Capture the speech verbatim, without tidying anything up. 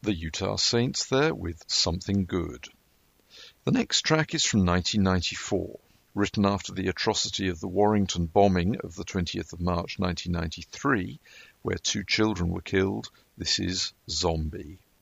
The Utah Saints there with Something Good. The next track is from nineteen ninety-four, written after the atrocity of the Warrington bombing of the twentieth of March nineteen ninety-three, where two children were killed. This is Zombie.